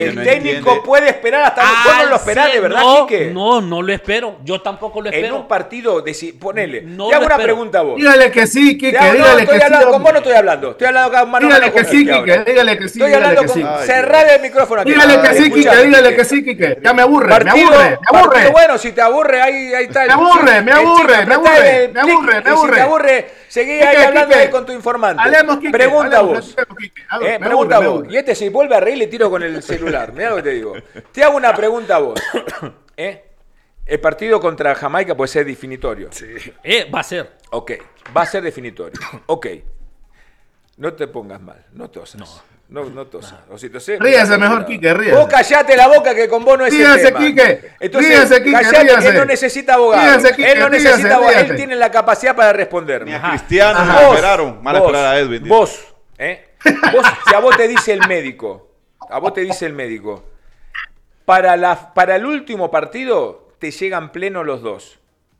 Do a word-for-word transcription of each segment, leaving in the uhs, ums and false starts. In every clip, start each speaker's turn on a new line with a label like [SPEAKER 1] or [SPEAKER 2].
[SPEAKER 1] El
[SPEAKER 2] no
[SPEAKER 1] técnico
[SPEAKER 2] entiende.
[SPEAKER 1] puede esperar hasta...
[SPEAKER 3] Ah,
[SPEAKER 1] ¿Vos no lo esperás
[SPEAKER 3] sí,
[SPEAKER 1] de verdad,
[SPEAKER 3] no,
[SPEAKER 1] Quique?
[SPEAKER 3] No, no lo espero. Yo tampoco lo espero.
[SPEAKER 1] En un partido, de, si- ponele.
[SPEAKER 3] No
[SPEAKER 1] te hago
[SPEAKER 3] lo
[SPEAKER 1] una
[SPEAKER 3] espero.
[SPEAKER 1] pregunta a vos.
[SPEAKER 4] Dígale que sí, Quique,
[SPEAKER 1] Te hago- no,
[SPEAKER 4] dígale
[SPEAKER 1] estoy
[SPEAKER 4] que
[SPEAKER 1] hablando,
[SPEAKER 4] sí.
[SPEAKER 1] con vos no estoy hablando. Estoy hablando acá mano a
[SPEAKER 4] Dígale
[SPEAKER 1] mano
[SPEAKER 4] que
[SPEAKER 1] con
[SPEAKER 4] sí,
[SPEAKER 1] Quique
[SPEAKER 4] Quique,
[SPEAKER 1] ahora.
[SPEAKER 4] dígale que sí,
[SPEAKER 1] Estoy
[SPEAKER 4] dígale
[SPEAKER 1] hablando
[SPEAKER 4] que
[SPEAKER 1] con...
[SPEAKER 4] sí.
[SPEAKER 2] Ay,
[SPEAKER 1] Cerrar el micrófono aquí.
[SPEAKER 4] Dígale que
[SPEAKER 1] Ay,
[SPEAKER 4] sí, Quique,
[SPEAKER 1] escuchame,
[SPEAKER 4] dígale que sí, Quique. Ya me aburre, me
[SPEAKER 1] Partido,
[SPEAKER 4] aburre, me aburre.
[SPEAKER 1] partido bueno, si te aburre, ahí, ahí está. el
[SPEAKER 4] Me aburre,
[SPEAKER 1] chip,
[SPEAKER 4] me
[SPEAKER 1] el
[SPEAKER 4] aburre,
[SPEAKER 1] chip,
[SPEAKER 4] me
[SPEAKER 1] apretá
[SPEAKER 4] aburre,
[SPEAKER 1] el
[SPEAKER 4] me
[SPEAKER 1] clic,
[SPEAKER 4] aburre, me
[SPEAKER 1] y si
[SPEAKER 4] aburre.
[SPEAKER 1] te aburre, seguí
[SPEAKER 4] Quique,
[SPEAKER 1] ahí hablando
[SPEAKER 4] Quique.
[SPEAKER 1] ahí con tu informante.
[SPEAKER 4] Hablemos, Quique,
[SPEAKER 1] Pregunta
[SPEAKER 4] hablemos,
[SPEAKER 1] vos.
[SPEAKER 4] Quique, hablemos,
[SPEAKER 1] Eh,
[SPEAKER 4] me
[SPEAKER 1] pregunta
[SPEAKER 4] aburre, me
[SPEAKER 1] vos.
[SPEAKER 4] aburre.
[SPEAKER 1] Y este si vuelve a reír le tiro con el celular. Mirá lo que te digo. Te hago una pregunta a vos. ¿Eh? El partido contra Jamaica puede ser definitorio.
[SPEAKER 3] Sí. Eh, va a ser.
[SPEAKER 1] Ok, va a ser definitorio. Ok. No te pongas mal, no tosas. No. No, no tosas. O si tosés,
[SPEAKER 4] Ríase
[SPEAKER 1] mirá,
[SPEAKER 4] mejor,
[SPEAKER 1] mirá.
[SPEAKER 4] Quique, ríase.
[SPEAKER 1] Vos callate la boca que con vos no es
[SPEAKER 4] Ríase,
[SPEAKER 1] el tema.
[SPEAKER 4] Quique.
[SPEAKER 1] Entonces,
[SPEAKER 4] Ríase, Quique,
[SPEAKER 1] callate que
[SPEAKER 4] ríase.
[SPEAKER 1] él no necesita abogado.
[SPEAKER 4] Ríase, Quique,
[SPEAKER 1] él no necesita
[SPEAKER 4] ríase,
[SPEAKER 1] abogado. Él
[SPEAKER 4] ríase.
[SPEAKER 1] tiene la capacidad para responder.
[SPEAKER 2] Ni a Cristiano
[SPEAKER 1] Ajá.
[SPEAKER 2] lo
[SPEAKER 1] Vos,
[SPEAKER 2] esperaron. Mal
[SPEAKER 1] vos,
[SPEAKER 2] esperar a Edwin. dice.
[SPEAKER 1] Vos, ¿eh? Vos, si a vos te dice el médico, a vos te dice el médico, para, la, para el último partido te llegan pleno los dos.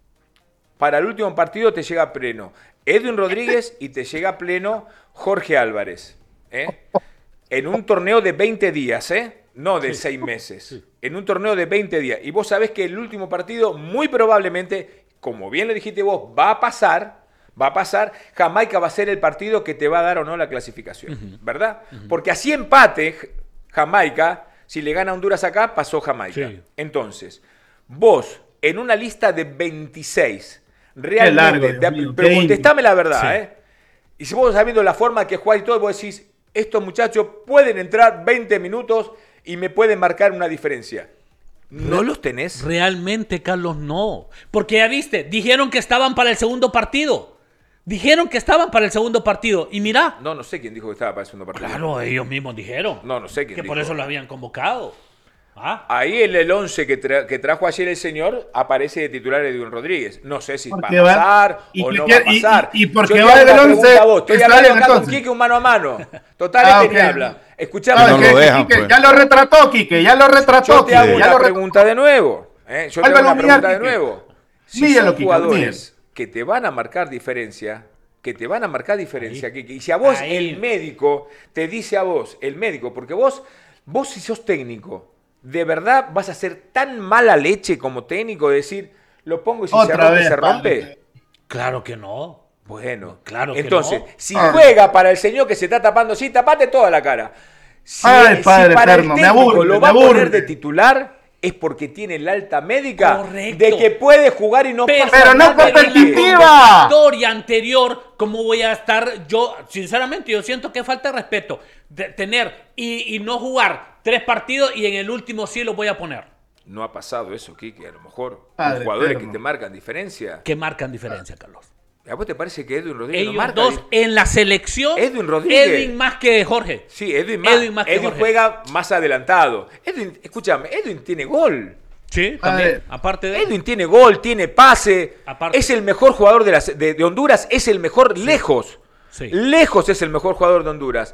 [SPEAKER 1] Para el último partido te llega pleno Edwin Rodríguez y te llega pleno Jorge Álvarez. ¿eh? En un torneo de veinte días, ¿eh? No de seis meses. Sí. En un torneo de veinte días. Y vos sabés que el último partido, muy probablemente, como bien lo dijiste vos, va a pasar, va a pasar, Jamaica va a ser el partido que te va a dar o no la clasificación, uh-huh. ¿verdad? Uh-huh. Porque así empate Jamaica, si le gana Honduras acá, pasó Jamaica. Sí. Entonces, vos, en una lista de veintiséis, realmente, largo, de, pero contestame la verdad, sí. ¿eh? Y si vos sabiendo la forma que jugáis y todo, vos decís, estos muchachos pueden entrar veinte minutos y me pueden marcar una diferencia. ¿No los tenés?
[SPEAKER 3] Realmente, Carlos, no. Porque ya viste, dijeron que estaban para el segundo partido. Dijeron que estaban para el segundo partido. Y mira.
[SPEAKER 1] No, no sé quién dijo que estaba para el segundo partido.
[SPEAKER 3] Claro, ellos mismos dijeron.
[SPEAKER 1] No, no sé quién
[SPEAKER 3] Que
[SPEAKER 1] dijo.
[SPEAKER 3] por eso lo habían convocado. ¿Ah?
[SPEAKER 1] Ahí en el once que, tra que trajo ayer el señor aparece de titular Edwin Rodríguez. No sé si va a pasar
[SPEAKER 4] y,
[SPEAKER 1] o no
[SPEAKER 4] que,
[SPEAKER 1] va a pasar.
[SPEAKER 4] Y, y, y porque va del once.
[SPEAKER 1] Estoy hablando acá con Quique un mano a mano. Total, ah, este okay. ni habla. Escuchame.
[SPEAKER 2] No, no lo dejan,
[SPEAKER 4] Quique,
[SPEAKER 2] pues.
[SPEAKER 4] Ya lo retrató, Quique. Ya lo retrató.
[SPEAKER 1] Yo te hago
[SPEAKER 4] Quique,
[SPEAKER 1] una
[SPEAKER 4] ya
[SPEAKER 1] pregunta de nuevo. ¿eh? Yo te hago una pregunta de nuevo. Si
[SPEAKER 4] Míalo,
[SPEAKER 1] son
[SPEAKER 4] Quique,
[SPEAKER 1] jugadores míalo. que te van a marcar diferencia, que te van a marcar diferencia, Ahí. Quique. Y si a vos Ahí. el médico te dice a vos, el médico, porque vos, vos si sos técnico, ¿de verdad vas a ser tan mala leche como técnico de decir, lo pongo y si
[SPEAKER 4] Otra
[SPEAKER 1] se rompe,
[SPEAKER 4] vez,
[SPEAKER 1] se rompe?
[SPEAKER 3] Padre. Claro que no.
[SPEAKER 1] Bueno,
[SPEAKER 3] claro que
[SPEAKER 1] entonces,
[SPEAKER 3] no.
[SPEAKER 1] si ah. juega para el señor que se está tapando, sí, tapate toda la cara. Si,
[SPEAKER 4] Ay,
[SPEAKER 1] si
[SPEAKER 4] padre
[SPEAKER 1] para
[SPEAKER 4] eterno,
[SPEAKER 1] el técnico
[SPEAKER 4] me aburre,
[SPEAKER 1] lo va
[SPEAKER 4] me
[SPEAKER 1] a poner
[SPEAKER 4] aburre.
[SPEAKER 1] de titular, es porque tiene la alta médica
[SPEAKER 3] Correcto.
[SPEAKER 1] de que puede jugar y no
[SPEAKER 3] pero,
[SPEAKER 1] pasa
[SPEAKER 4] pero
[SPEAKER 1] nada.
[SPEAKER 4] no competitiva.
[SPEAKER 3] Historia anterior, ¿cómo voy a estar yo? Sinceramente, yo siento que falta de respeto de tener y, y no jugar tres partidos y en el último sí lo voy a poner.
[SPEAKER 1] No ha pasado eso, Quique. A lo mejor
[SPEAKER 4] Padre,
[SPEAKER 1] jugadores
[SPEAKER 4] eterno.
[SPEAKER 1] que te marcan diferencia.
[SPEAKER 3] Que marcan diferencia, Carlos.
[SPEAKER 1] ¿A vos te parece que Edwin Rodríguez
[SPEAKER 3] Ellos
[SPEAKER 1] no marca?
[SPEAKER 3] dos en la selección.
[SPEAKER 1] Edwin Rodríguez.
[SPEAKER 3] Edwin más que Jorge.
[SPEAKER 1] Sí, Edwin más.
[SPEAKER 3] Edwin, más que
[SPEAKER 1] Edwin
[SPEAKER 3] Jorge.
[SPEAKER 1] juega más adelantado. Edwin, escúchame, Edwin tiene gol.
[SPEAKER 3] Sí, también. Aparte de
[SPEAKER 1] Edwin tiene gol, tiene pase.
[SPEAKER 3] Aparte.
[SPEAKER 1] Es el mejor jugador de, la, de, de Honduras, es el mejor sí. lejos. Sí. Lejos es el mejor jugador de Honduras.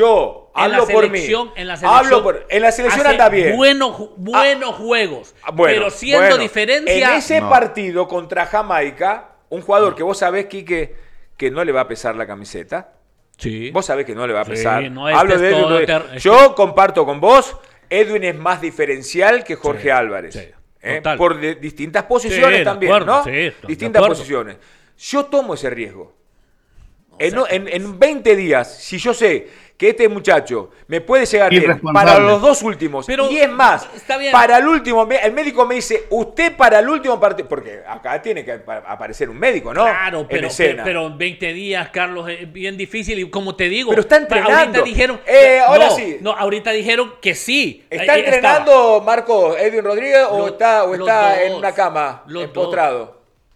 [SPEAKER 1] Yo
[SPEAKER 3] en
[SPEAKER 1] hablo por mí.
[SPEAKER 3] En la selección,
[SPEAKER 1] hablo por, en la selección anda bien.
[SPEAKER 3] Buenos buenos ah, juegos.
[SPEAKER 1] Bueno,
[SPEAKER 3] pero siendo
[SPEAKER 1] bueno,
[SPEAKER 3] diferencia.
[SPEAKER 1] En ese
[SPEAKER 2] no.
[SPEAKER 1] partido contra Jamaica, un jugador que vos sabés, Quique, que no le va a pesar la camiseta.
[SPEAKER 3] Sí.
[SPEAKER 1] Vos sabés que no le va a pesar.
[SPEAKER 3] Sí, no, este
[SPEAKER 1] hablo de
[SPEAKER 3] es
[SPEAKER 1] Edwin.
[SPEAKER 3] ter...
[SPEAKER 1] Yo comparto con vos. Edwin es más diferencial que Jorge
[SPEAKER 3] sí,
[SPEAKER 1] Álvarez.
[SPEAKER 3] Sí,
[SPEAKER 1] ¿eh? Por de, distintas posiciones
[SPEAKER 3] sí,
[SPEAKER 1] también,
[SPEAKER 3] acuerdo,
[SPEAKER 1] ¿no?
[SPEAKER 3] Sí,
[SPEAKER 1] distintas posiciones. Yo tomo ese riesgo. No en, no, en, en veinte días, si yo sé que este muchacho me puede llegar bien para los dos últimos, pero, y es más, para el último, el médico me dice, usted para el último partido, porque acá tiene que aparecer un médico, ¿no?
[SPEAKER 3] Claro, pero,
[SPEAKER 1] en escena.
[SPEAKER 3] pero en veinte días, Carlos, es bien difícil y como te digo.
[SPEAKER 1] Pero está entrenando.
[SPEAKER 3] Ahorita dijeron,
[SPEAKER 1] eh, ahora
[SPEAKER 3] no,
[SPEAKER 1] sí.
[SPEAKER 3] No, ahorita dijeron que sí.
[SPEAKER 1] ¿Está eh, entrenando estaba. Marcos Edwin Rodríguez o
[SPEAKER 3] lo,
[SPEAKER 1] está, o está
[SPEAKER 3] dos,
[SPEAKER 1] en una cama, empotrado?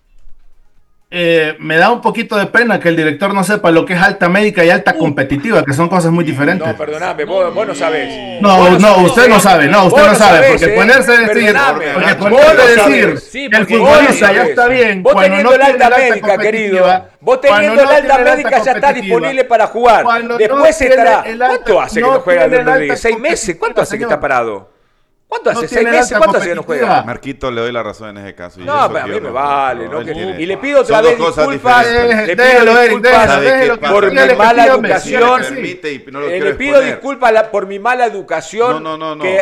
[SPEAKER 4] Eh, me da un poquito de pena que el director no sepa lo que es alta médica y alta uh, competitiva, que son cosas muy diferentes.
[SPEAKER 1] No, perdóname, vos, vos no sabés.
[SPEAKER 4] No,
[SPEAKER 1] vos
[SPEAKER 4] no, no usted sabés, no sabe, no, usted no sabe, porque eh, ponerse a decir, porque ponerse a decir
[SPEAKER 3] sí,
[SPEAKER 4] que el futbolista ya está bien,
[SPEAKER 1] vos
[SPEAKER 4] cuando
[SPEAKER 1] teniendo
[SPEAKER 4] no
[SPEAKER 1] la alta
[SPEAKER 4] alta
[SPEAKER 1] médica, querido, vos
[SPEAKER 4] cuando
[SPEAKER 1] teniendo
[SPEAKER 4] no
[SPEAKER 1] la alta
[SPEAKER 4] tiene
[SPEAKER 1] médica ya está disponible para jugar.
[SPEAKER 4] Cuando
[SPEAKER 1] Después
[SPEAKER 4] no
[SPEAKER 1] estará.
[SPEAKER 4] alta,
[SPEAKER 1] ¿Cuánto hace
[SPEAKER 4] no
[SPEAKER 1] que no juega
[SPEAKER 4] Edwin
[SPEAKER 1] Rodríguez? ¿Seis meses? ¿Cuánto hace que está parado? ¿Cuánto hace?
[SPEAKER 4] No
[SPEAKER 1] ¿Seis meses? ¿Cuánto hace que no juega?
[SPEAKER 2] Marquito, le doy la razón en ese caso. Y
[SPEAKER 1] no, pero a mí me vale. No, que, y le pido otra vez disculpas. Le pido disculpas por mi mala educación. Le pido disculpas por mi mala educación.
[SPEAKER 2] No, no, no, no.
[SPEAKER 1] Que